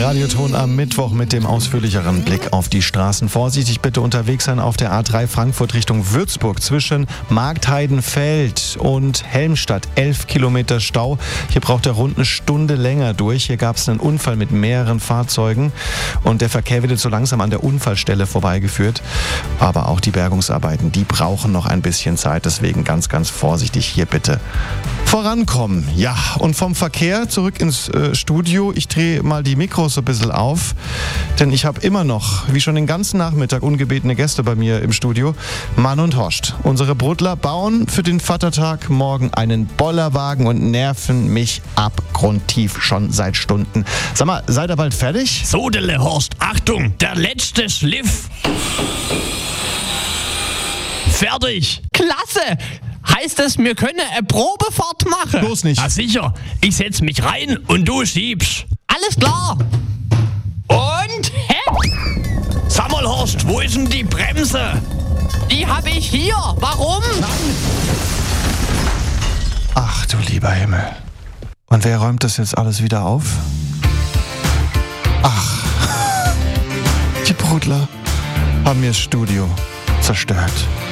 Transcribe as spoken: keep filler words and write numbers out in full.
Radioton am Mittwoch mit dem ausführlicheren Blick auf die Straßen. Vorsichtig bitte unterwegs sein auf der A drei Frankfurt Richtung Würzburg zwischen Marktheidenfeld und Helmstadt. Elf Kilometer Stau. Hier braucht er rund eine Stunde länger durch. Hier gab es einen Unfall mit mehreren Fahrzeugen und der Verkehr wird jetzt so langsam an der Unfallstelle vorbeigeführt. Aber auch die Bergungsarbeiten, die brauchen noch ein bisschen Zeit. Deswegen ganz, ganz vorsichtig hier bitte vorankommen. Ja, und vom Verkehr zurück ins äh, Studio. Ich drehe mal die Mikros so ein bisschen auf, denn ich habe immer noch, wie schon den ganzen Nachmittag, ungebetene Gäste bei mir im Studio. Mann und Horst. Unsere Brudler bauen für den Vatertag morgen einen Bollerwagen und nerven mich abgrundtief schon seit Stunden. Sag mal, seid ihr bald fertig? Sodele, Horst, Achtung, der letzte Schliff. Fertig. Klasse! Heißt es, wir können eine Probefahrt machen? Bloß nicht. Na sicher, ich setz mich rein und du schiebst. Alles klar! Und hepp! Sag mal, Horst, wo ist denn die Bremse? Die habe ich hier. Warum? Ach du lieber Himmel. Und wer räumt das jetzt alles wieder auf? Ach, die Brudler haben mir das Studio zerstört.